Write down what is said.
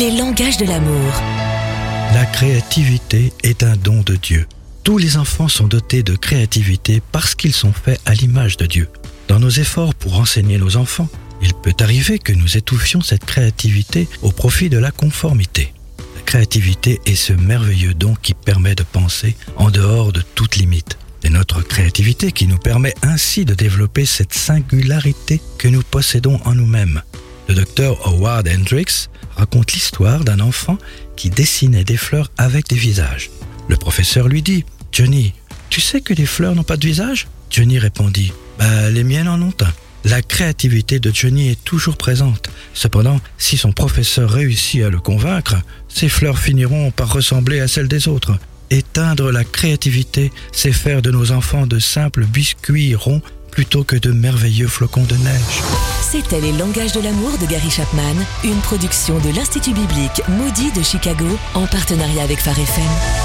Les langages de l'amour. La créativité est un don de Dieu. Tous les enfants sont dotés de créativité parce qu'ils sont faits à l'image de Dieu. Dans nos efforts pour enseigner nos enfants, il peut arriver que nous étouffions cette créativité au profit de la conformité. La créativité est ce merveilleux don qui permet de penser en dehors de toute limite. C'est notre créativité qui nous permet ainsi de développer cette singularité que nous possédons en nous-mêmes. Le docteur Howard Hendricks raconte l'histoire d'un enfant qui dessinait des fleurs avec des visages. Le professeur lui dit « Johnny, tu sais que les fleurs n'ont pas de visage ?» Johnny répondit « les miennes en ont un ». La créativité de Johnny est toujours présente. Cependant, si son professeur réussit à le convaincre, ces fleurs finiront par ressembler à celles des autres. Éteindre la créativité, c'est faire de nos enfants de simples biscuits ronds plutôt que de merveilleux flocons de neige. C'était Les langages de l'amour de Gary Chapman, une production de l'Institut biblique Moody de Chicago en partenariat avec Phare FM.